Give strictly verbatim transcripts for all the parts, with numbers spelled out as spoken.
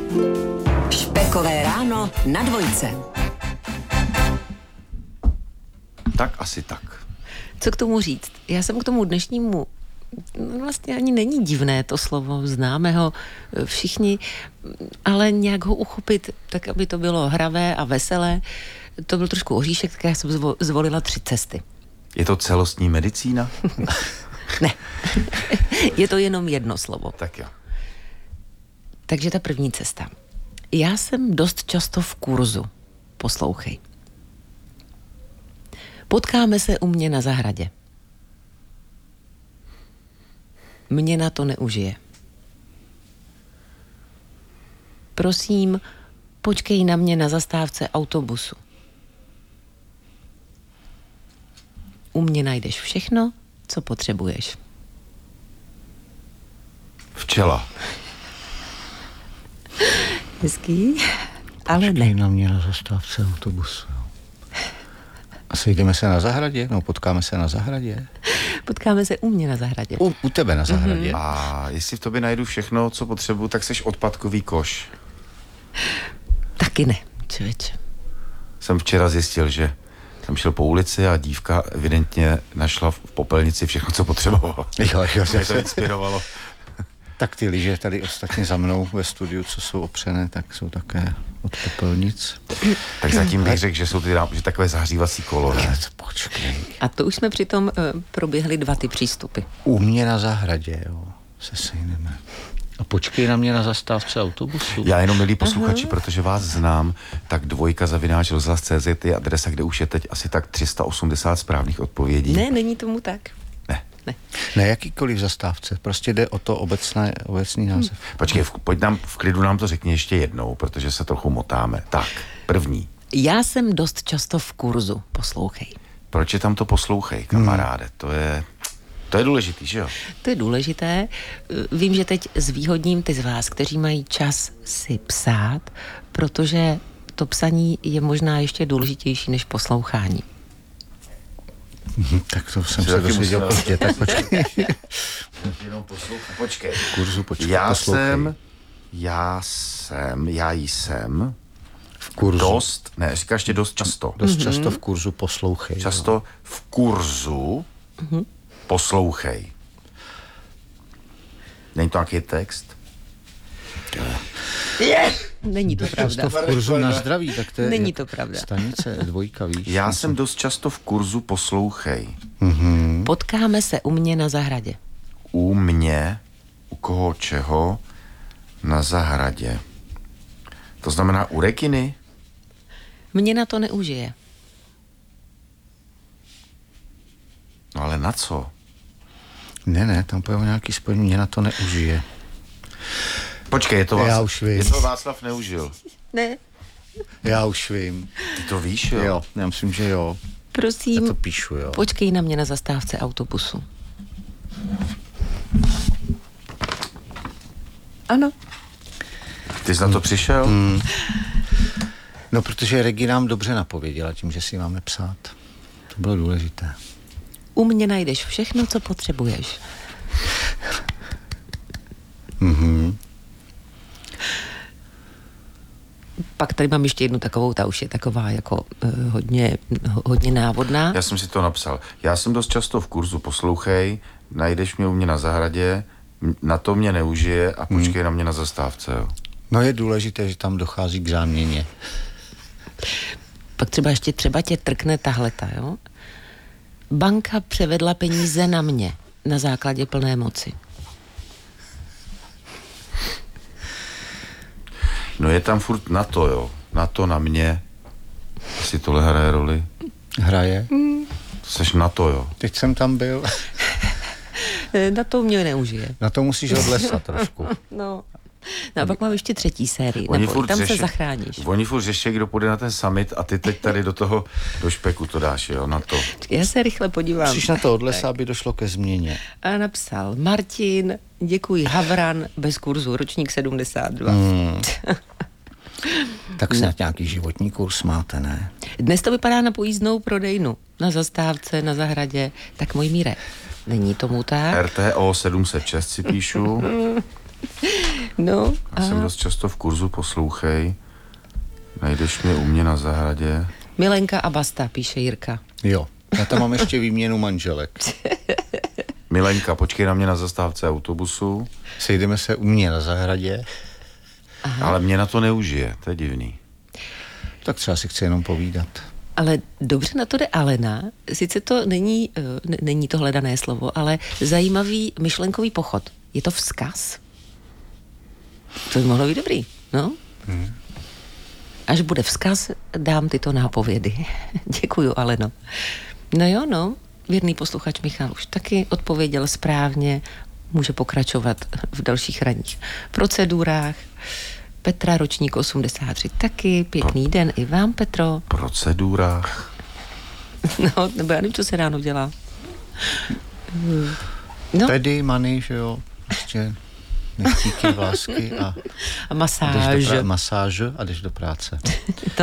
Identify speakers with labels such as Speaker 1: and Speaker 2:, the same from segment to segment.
Speaker 1: Špekové ráno na dvojce.
Speaker 2: Tak asi tak.
Speaker 3: Co k tomu říct? Já jsem k tomu dnešnímu, no vlastně ani není divné to slovo, známe ho všichni, ale nějak ho uchopit, tak aby to bylo hravé a veselé, to byl trošku oříšek, tak já jsem zvo, zvolila tři cesty.
Speaker 2: Je to celostní medicína?
Speaker 3: Ne, je to jenom jedno slovo.
Speaker 2: Tak jo.
Speaker 3: Takže ta první cesta. Já jsem dost často v kurzu. Poslouchej. Potkáme se u mě na zahradě. Mě na to neužije. Prosím, počkej na mě na zastávce autobusu. U mě najdeš všechno, co potřebuješ.
Speaker 2: Včela.
Speaker 3: Hezký, ale
Speaker 4: Počkej
Speaker 3: ne.
Speaker 4: na mě na zastávce autobusu. A sejdeme se na zahradě? No, potkáme se na zahradě.
Speaker 3: Potkáme se u mě na zahradě.
Speaker 4: U, u tebe na zahradě. Mm-hmm.
Speaker 2: A jestli v tobě najdu všechno, co potřebuju, tak seš odpadkový koš.
Speaker 3: Taky ne, člověče.
Speaker 2: Jsem včera zjistil, že jsem šel po ulici a dívka evidentně našla v popelnici všechno, co potřebovala.
Speaker 4: Jo, jo,
Speaker 2: Mě to inspirovalo.
Speaker 4: Tak ty lyže tady ostatně za mnou ve studiu, co jsou opřené, tak jsou také od popelnic.
Speaker 2: Tak zatím bych řekl, že jsou ty že takové zahřívací kolo, ne?
Speaker 4: Počkej.
Speaker 3: A to už jsme přitom uh, proběhli dva ty přístupy.
Speaker 4: U mě na zahradě, jo, se sejdeme. A počkej na mě na zastávce autobusu.
Speaker 2: Já jenom, milí posluchači, uh-huh. protože vás znám, tak dvojka zavináč rozhlas tečka cé zet je adresa, kde už je teď asi tak tři sta osmdesát správných odpovědí.
Speaker 3: Ne, není tomu tak.
Speaker 2: Ne.
Speaker 3: Ne.
Speaker 4: Ne, jakýkoliv zastávce, prostě jde o to obecné, obecný název.
Speaker 2: Hmm. Počkej, v, pojď nám, v klidu nám to řekni ještě jednou, protože se trochu motáme. Tak, první.
Speaker 3: Já jsem dost často v kurzu, poslouchej.
Speaker 2: Proč je tam to poslouchej, kamaráde? Hmm. To je... To je důležitý, že jo?
Speaker 3: To je důležité. Vím, že teď zvýhodním ty z vás, kteří mají čas si psát, protože to psaní je možná ještě důležitější než poslouchání.
Speaker 4: Mhm, tak to jsem
Speaker 2: Jsi
Speaker 4: se
Speaker 2: taky
Speaker 4: dozvěděl
Speaker 2: musel-
Speaker 4: pozdě, tak počkej.
Speaker 2: Jenom poslouchej. Počkej.
Speaker 4: Kurzu počkej,
Speaker 2: Já
Speaker 4: poslouchej.
Speaker 2: jsem... Já jsem... Já jsem...
Speaker 4: V kurzu.
Speaker 2: Dost... Ne, říkáš tě dost často.
Speaker 4: Dost mm-hmm. často v kurzu poslouchej.
Speaker 2: Často
Speaker 4: Jo.
Speaker 2: v kurzu
Speaker 3: Mhm.
Speaker 2: poslouchej. Není to nějaký text?
Speaker 3: Není to pravda.
Speaker 4: To v kurzu na zdraví, tak to je
Speaker 3: Není
Speaker 4: jak
Speaker 3: to pravda.
Speaker 4: Stanice dvojka, víš.
Speaker 2: Já jsem dost často v kurzu poslouchej.
Speaker 4: Mhm.
Speaker 3: Potkáme se u mě na zahradě.
Speaker 2: U mě, u koho čeho, na zahradě. To znamená u Reginy?
Speaker 3: Mě na to neužije.
Speaker 2: No ale na co?
Speaker 4: Ne, ne, tam pojel nějaký spojení, mě na to neužije.
Speaker 2: Počkej, je to
Speaker 4: Já
Speaker 2: Václav,
Speaker 4: už vím.
Speaker 2: je to Václav Neužil.
Speaker 3: Ne,
Speaker 4: Já už vím.
Speaker 2: Ty to víš, jo?
Speaker 4: Jo, já myslím, že jo. Já
Speaker 3: prosím,
Speaker 4: to píšu, jo.
Speaker 3: počkej na mě na zastávce autobusu. Ano.
Speaker 2: Ty jsi na to přišel?
Speaker 4: Hmm. No, protože Regi nám dobře napověděla tím, že si máme psát. To bylo důležité.
Speaker 3: U mě najdeš všechno, co potřebuješ.
Speaker 4: Mhm.
Speaker 3: Pak tady mám ještě jednu takovou, ta už je taková jako uh, hodně, hodně návodná.
Speaker 2: Já jsem si to napsal. Já jsem dost často v kurzu poslouchej, najdeš mě u mě na zahradě, m- na to mě neužije a počkej hmm. na mě na zastávce, jo.
Speaker 4: No je důležité, že tam dochází k záměně.
Speaker 3: Pak třeba ještě třeba tě trkne tahleta, jo? Banka převedla peníze na mě na základě plné moci.
Speaker 2: No je tam furt na to, jo. Na to, na mě. Jestli tohle hraje roli.
Speaker 4: Hraje.
Speaker 2: Seš na to, jo.
Speaker 4: Teď jsem tam byl.
Speaker 3: Na to mě neužije.
Speaker 4: Na to musíš odlesat trošku.
Speaker 3: No. No a pak mám ještě třetí sérii.
Speaker 2: Oni
Speaker 3: Nebo
Speaker 2: furt
Speaker 3: tam
Speaker 2: řeši,
Speaker 3: se zachráníš.
Speaker 2: Oni furt řeší, kdo půjde na ten summit a ty teď tady do toho, do špeku to dáš, jo, na to.
Speaker 3: Já se rychle podívám.
Speaker 4: Musíš na to odlesat, aby došlo ke změně.
Speaker 3: A napsal Martin, děkuji, Havran, bez kurzu, ročník sedmdesát dva.
Speaker 4: Hmm. Tak snad nějaký životní kurz máte, ne?
Speaker 3: Dnes to vypadá na pojízdnou prodejnu. Na zastávce, na zahradě. Tak můj Míre, není tomu tak?
Speaker 2: R T O sedm set šest si píšu.
Speaker 3: No,
Speaker 2: Já
Speaker 3: a
Speaker 2: jsem dost často v kurzu, poslouchej. Najdeš mě u mě na zahradě.
Speaker 3: Milenka a basta, píše Jirka.
Speaker 4: Jo, já tam mám ještě výměnu manželek.
Speaker 2: Milenka, počkej na mě na zastávce autobusu.
Speaker 4: Sejdeme se u mě na zahradě.
Speaker 2: Aha. Ale mě na to neužije, to je divný.
Speaker 4: Tak třeba si chci jenom povídat.
Speaker 3: Ale dobře na to jde Alena. Sice to není, eh, n- není to hledané slovo, ale zajímavý myšlenkový pochod. Je to vzkaz? To by mohlo být dobrý, no? Hmm. Až bude vzkaz, dám tyto nápovědy. Děkuju, Aleno. No jo, no. Věrný posluchač Michal už taky odpověděl správně. Může pokračovat v dalších ranních procedurách. Petra, ročník osmdesát tři taky. Pěkný
Speaker 2: Pro...
Speaker 3: den i vám, Petro.
Speaker 2: Procedurách.
Speaker 3: No, nebo já nevím, co se ráno dělá. No.
Speaker 4: Pedy, many, že jo, prostě nechtíky, vlásky a,
Speaker 3: A
Speaker 4: a
Speaker 3: masáž.
Speaker 4: jdeš do pra- masáž a jdeš do práce.
Speaker 3: No.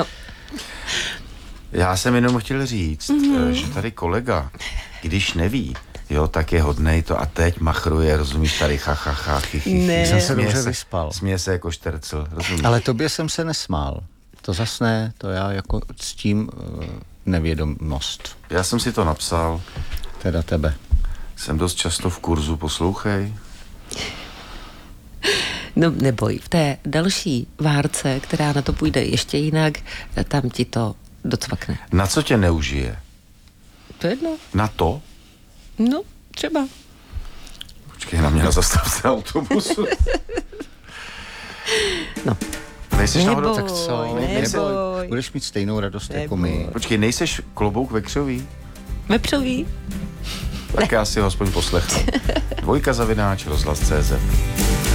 Speaker 2: Já jsem jenom chtěl říct, mm-hmm. že tady kolega, když neví, jo, tak je hodnej to a teď machruje, rozumíš, tady cha, cha, cha, chy, chy,
Speaker 3: Ne.
Speaker 2: chy.
Speaker 4: Jsem se
Speaker 2: Směje
Speaker 4: dobře vyspal.
Speaker 2: Směje se jako štercel, rozumíš?
Speaker 4: Ale tobě jsem se nesmál. To zas ne, to já jako ctím uh, nevědomost.
Speaker 2: Já jsem si to napsal,
Speaker 4: Teda tebe.
Speaker 2: jsem dost často v kurzu, poslouchej.
Speaker 3: No neboj, v té další várce, která na to půjde ještě jinak, tam ti to docvakne.
Speaker 2: Na co tě neužije?
Speaker 3: To je jedno.
Speaker 2: Na to?
Speaker 3: No, třeba.
Speaker 2: Počkej na mě na zastávce autobusu.
Speaker 3: No.
Speaker 2: Nejseš
Speaker 3: Nebo-
Speaker 2: náhodou...
Speaker 4: Tak co?
Speaker 3: Neboj.
Speaker 4: Neboj. Budeš mít stejnou radost
Speaker 3: Neboj.
Speaker 4: jako my.
Speaker 2: Počkej, nejseš klobouk vekřový?
Speaker 3: Vepřový.
Speaker 2: Tak já si ho aspoň poslechnu. Dvojka zavináč rozhlas tečka cé zet.